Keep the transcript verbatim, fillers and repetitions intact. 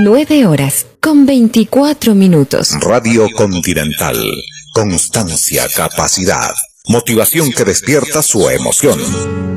nueve horas con veinticuatro minutos. Radio Continental. Constancia, capacidad, motivación que despierta su emoción.